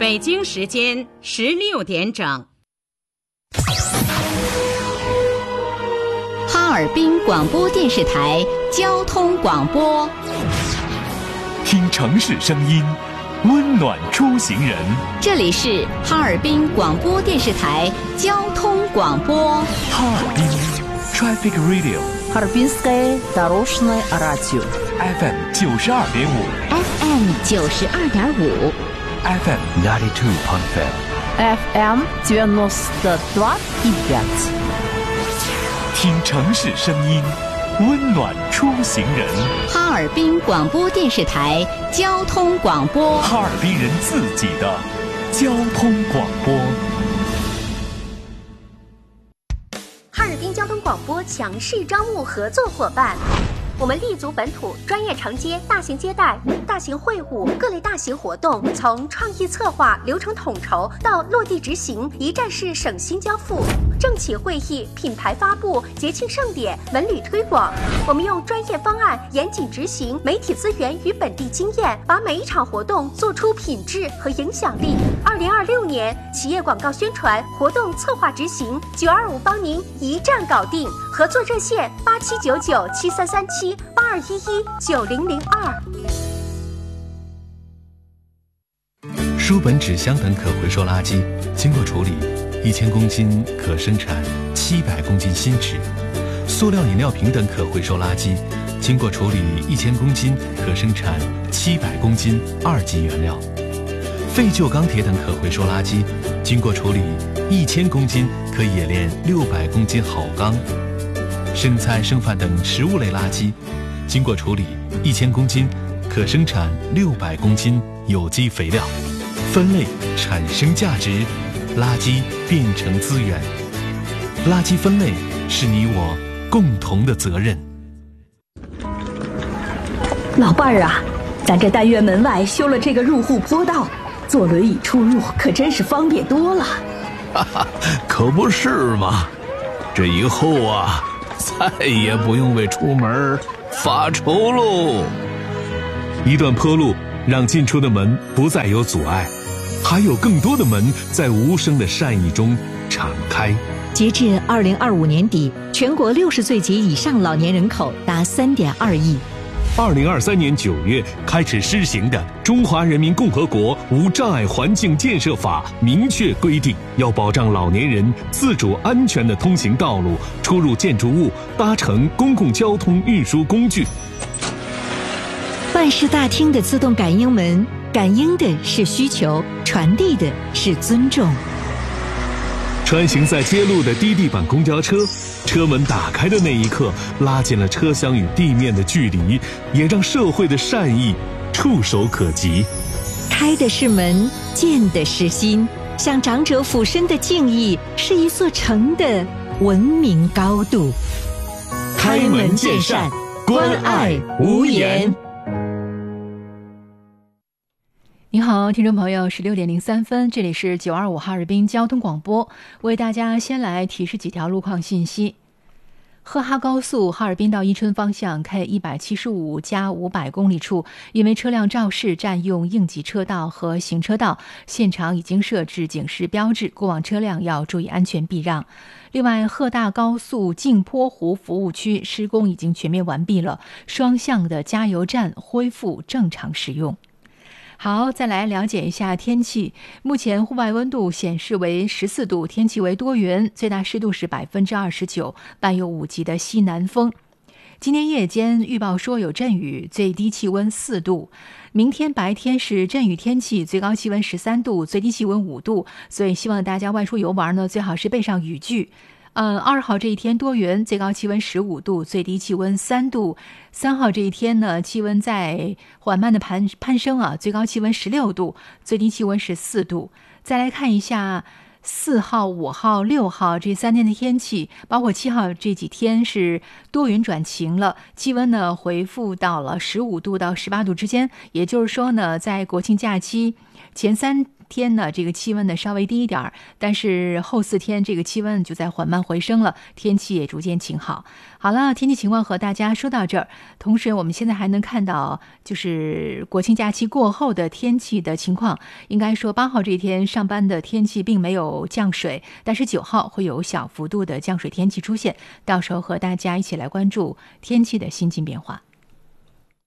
北京时间16点整。 哈尔滨广播电视台交通广播， 听城市声音，温暖出行人。 这里是哈尔滨广播电视台交通广播。 哈尔滨 Traffic Radio， Харбинское дорожное радио FM 92.5， FM 92.5， FM 92.5， FM 92.5。 听城市声音，温暖出行人。 哈尔滨广播电视台交通广播， 哈尔滨人自己的交通广播。 哈尔滨交通广播强势招募合作伙伴。我们立足本土，专业承接大型接待、大型会务、各类大型活动，从创意策划、流程统筹到落地执行，一站式省心交付。政企会议、品牌发布、节庆盛典、文旅推广，我们用专业方案严谨执行，媒体资源与本地经验，把每一场活动做出品质和影响力。2026年企业广告宣传活动策划执行，925帮您一站搞定。合作热线8799733782119002。 书本、纸箱等可回收垃圾经过处理，1000公斤可生产700公斤新纸；塑料饮料瓶等可回收垃圾经过处理1000公斤可生产700公斤2级原料；废旧钢铁等可回收垃圾经过处理1000公斤可冶炼600公斤好钢；生菜、剩饭等食物类垃圾经过处理1000公斤可生产600公斤有机肥料。分类产生价值，垃圾变成资源。垃圾分类是你我共同的责任。 老伴儿啊，咱这单元门外修了这个入户坡道，坐轮椅出入可真是方便多了。 哈哈，可不是嘛！这以后啊，再也不用为出门发愁喽。 一段坡路让进出的门不再有阻碍，还有更多的门在无声的善意中敞开。 截至2025年底，全国60岁及以上老年人口达3.2亿。 2023年9月开始施行的《中华人民共和国无障碍环境建设法》明确规定，要保障老年人自主安全的通行道路、出入建筑物、搭乘公共交通运输工具。 办事大厅的自动感应门，感应的是需求，传递的是尊重。 穿行在街路的低地板公交车，车门打开的那一刻，拉近了车厢与地面的距离，也让社会的善意触手可及。 开的是门，见的是心，向长者俯身的敬意，是一座城的文明高度。 开门见山，关爱无言。 您好，听众朋友，16点03分，这里是925哈尔滨交通广播，为大家先来提示几条路况信息。赫哈高速哈尔滨到伊春方向 K175+500 公里处，因为车辆肇事占用应急车道和行车道，现场已经设置警示标志，过往车辆要注意安全避让。另外，赫大高速镜泊湖服务区施工已经全面完毕了，双向的加油站恢复正常使用。好，再来了解一下天气。目前户外温度显示为14度，天气为多云，最大湿度是29%，伴有5级的西南风。今天夜间预报说有阵雨，最低气温4度。明天白天是阵雨天气，最高气温13度，最低气温5度。所以希望大家外出游玩呢，最好是备上雨具。2号这一天多云，最高气温15度，最低气温3度。3号这一天呢，气温在缓慢的攀升啊，最高气温16度，最低气温是4度。再来看一下4号、5号、6号这3天的天气，包括7号这几天是多云转晴了，气温呢回复到了15度到18度之间。也就是说呢，在国庆假期前3 天呢，这个气温呢稍微低一点，但是后4天这个气温就在缓慢回升了，天气也逐渐晴好。好了，天气情况和大家说到这儿，同时我们现在还能看到就是国庆假期过后的天气的情况。应该说8号这一天上班的天气并没有降水，但是9号会有小幅度的降水天气出现，到时候和大家一起来关注天气的新近变化。